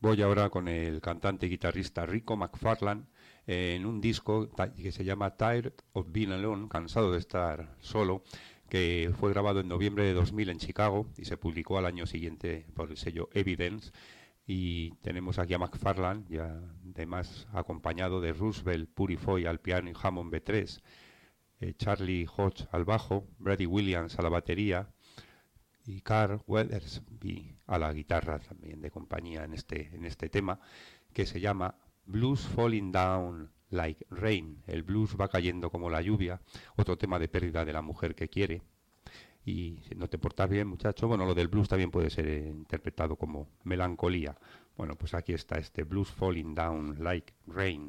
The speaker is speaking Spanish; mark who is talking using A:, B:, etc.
A: Voy ahora con el cantante y guitarrista Rico McFarlane en un disco que se llama Tired of Being Alone, cansado de estar solo, que fue grabado en noviembre de 2000 en Chicago y se publicó al año siguiente por el sello Evidence. Y tenemos aquí a McFarlane, ya además acompañado de Roosevelt Purifoy al piano y Hammond B3, Charlie Hodge al bajo, Brady Williams a la batería y Carl Weathersby a la guitarra también de compañía en este tema, que se llama Blues Falling Down Like Rain. El blues va cayendo como la lluvia, otro tema de pérdida de la mujer que quiere. Y si no te portas bien, muchacho, bueno, lo del blues también puede ser interpretado como melancolía. Bueno, pues aquí está este Blues Falling Down Like Rain.